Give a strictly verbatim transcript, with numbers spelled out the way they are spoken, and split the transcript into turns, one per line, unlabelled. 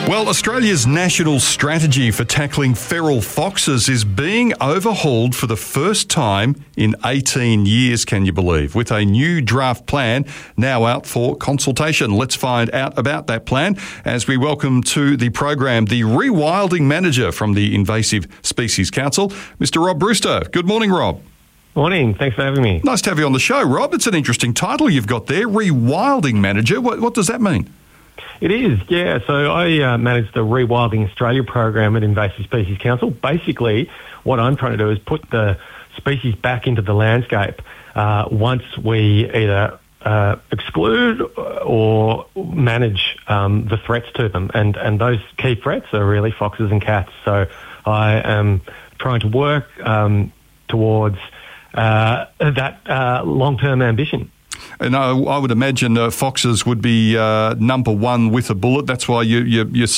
Well, Australia's national strategy for tackling feral foxes is being overhauled for the first time in eighteen years, can you believe, with a new draft plan now out for consultation. Let's find out about that plan as we welcome to the program the rewilding manager from the Invasive Species Council, Mister Rob Brewster. Good morning, Rob.
Morning. Thanks for having me.
Nice to have you on the show, Rob. It's an interesting title you've got there, rewilding manager. What, what does that mean?
It is, yeah. So I uh, manage the Rewilding Australia program at Invasive Species Council. Basically, what I'm trying to do is put the species back into the landscape uh, once we either uh, exclude or manage um, the threats to them. And, and those key threats are really foxes and cats. So I am trying to work um, towards uh, that uh, long-term ambition.
And I, I would imagine uh, foxes would be uh, number one with a bullet. That's why you, you, you're